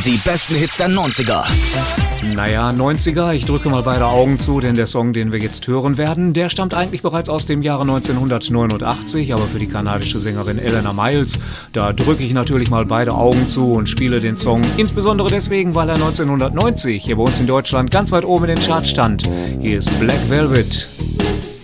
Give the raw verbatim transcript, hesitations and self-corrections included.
Die besten Hits der neunziger. Naja, neunziger, ich drücke mal beide Augen zu, denn der Song, den wir jetzt hören werden, der stammt eigentlich bereits aus dem Jahre neunzehnhundertneunundachtzig, aber für die kanadische Sängerin Eleanor Miles, da drücke ich natürlich mal beide Augen zu und spiele den Song, insbesondere deswegen, weil er neunzehnhundertneunzig hier bei uns in Deutschland ganz weit oben in den Charts stand. Hier ist Black Velvet.